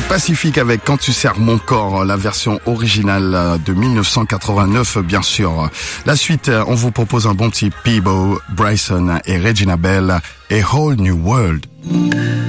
Pacifique avec Quand tu serres mon corps, la version originale de 1989 bien sûr. La suite, on vous propose un bon petit Peabo, Bryson et Regina Bell et Whole New World.